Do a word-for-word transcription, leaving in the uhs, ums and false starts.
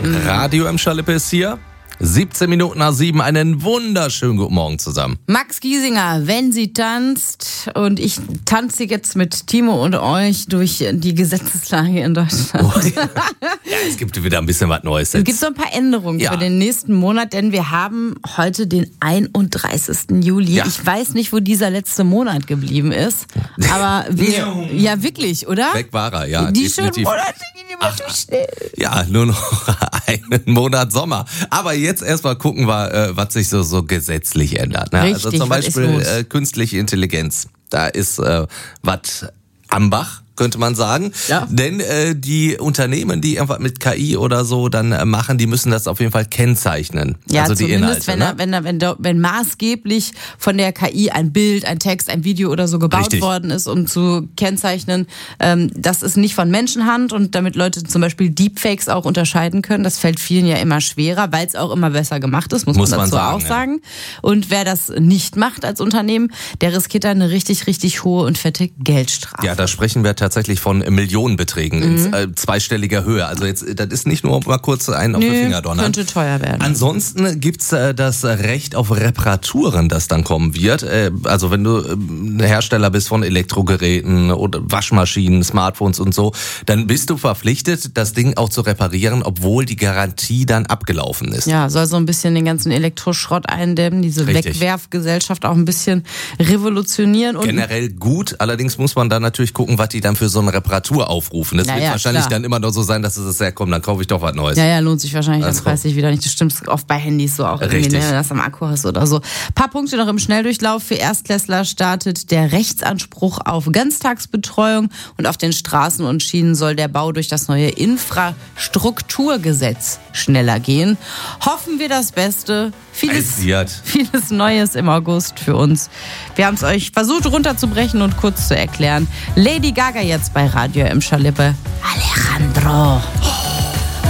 Mhm. Radio M. Schalippe ist hier. siebzehn Minuten nach sieben, einen wunderschönen guten Morgen zusammen. Max Giesinger, wenn sie tanzt, und ich tanze jetzt mit Timo und euch durch die Gesetzeslage in Deutschland. Oh, ja. Ja, es gibt wieder ein bisschen was Neues jetzt. Es gibt so ein paar Änderungen Ja. für den nächsten Monat, denn wir haben heute den einunddreißigsten Juli. Ja. Ich weiß nicht, wo dieser letzte Monat geblieben ist, aber wir, ja wirklich, oder? Weg war er, ja. Die schönen definitiv. Monate gehen immer zu schnell. Ja, nur noch einen Monat Sommer. Aber jetzt erstmal gucken wir, äh, was sich so, so gesetzlich ändert. Ne? Richtig, also zum was ist Beispiel los? äh, künstliche Intelligenz. Da ist äh, was am Bach, könnte man sagen. Ja. Denn äh, die Unternehmen, die irgendwas mit K I oder so dann äh, machen, die müssen das auf jeden Fall kennzeichnen. Ja, also die zumindest Inhalte. wenn, Ne? er, wenn, er, wenn, der, wenn maßgeblich von der K I ein Bild, ein Text, ein Video oder so gebaut Richtig. worden ist, um zu kennzeichnen, ähm, das ist nicht von Menschenhand, und damit Leute zum Beispiel Deepfakes auch unterscheiden können, das fällt vielen ja immer schwerer, weil es auch immer besser gemacht ist, muss, Muss man man dazu sagen, auch ja. sagen. Und wer das nicht macht als Unternehmen, der riskiert dann eine richtig, richtig hohe und fette Geldstrafe. Ja, da sprechen wir tatsächlich von Millionenbeträgen Mhm. in äh, zweistelliger Höhe. Also jetzt, das ist nicht nur mal kurz einen auf den Nö, Finger donnern. könnte teuer werden. Ansonsten gibt's äh, das Recht auf Reparaturen, das dann kommen wird. Äh, also wenn du äh, ein Hersteller bist von Elektrogeräten oder Waschmaschinen, Smartphones und so, dann bist du verpflichtet, das Ding auch zu reparieren, obwohl die Garantie dann abgelaufen ist. Ja, soll so ein bisschen den ganzen Elektroschrott eindämmen, diese Richtig. Wegwerfgesellschaft auch ein bisschen revolutionieren. Und Generell gut, allerdings muss man dann natürlich gucken, was die dann für so eine Reparatur aufrufen. Das Ja, wird ja, wahrscheinlich klar. dann immer nur so sein, dass es ja komm, dann kaufe ich doch was Neues. Ja, ja, lohnt sich wahrscheinlich Also. dann preislich wieder nicht. Das stimmt oft bei Handys so auch irgendwie, Richtig. ne, wenn du das am Akku hast oder so. Paar Punkte noch im Schnelldurchlauf. Für Erstklässler startet der Rechtsanspruch auf Ganztagsbetreuung, und auf den Straßen und Schienen soll der Bau durch das neue Infrastrukturgesetz schneller gehen. Hoffen wir das Beste. Vieles, Es wird. vieles Neues im August für uns. Wir haben es euch versucht runterzubrechen und kurz zu erklären. Lady Gaga jetzt bei Radio M. Schalippe. Alejandro.